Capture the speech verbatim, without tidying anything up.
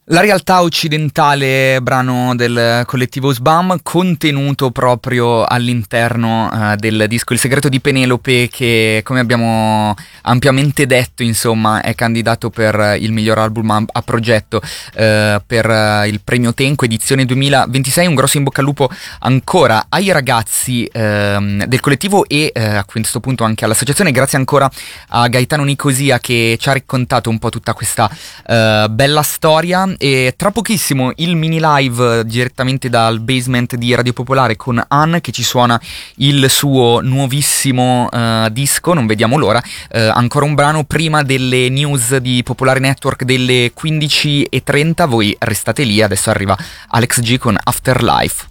La realtà occidentale, brano del collettivo SBAM, contenuto proprio all'interno uh, del disco Il segreto di Penelope, che, come abbiamo ampiamente detto, insomma, è candidato per il miglior album a, a progetto uh, per uh, il premio Tenco edizione duemilaventisei. Un grosso in bocca al lupo ancora ai ragazzi uh, del collettivo e uh, a questo punto anche all'associazione. Grazie ancora a Gaetano Nicosia che ci ha raccontato un po' tutta questa uh, bella storia. E tra pochissimo il mini live direttamente dal basement di Radio Popolare con Anne, che ci suona il suo nuovissimo uh, disco, non vediamo l'ora. Uh, ancora un brano prima delle news di Popolare Network delle quindici e trenta. Voi restate lì, adesso arriva Alex G con Afterlife.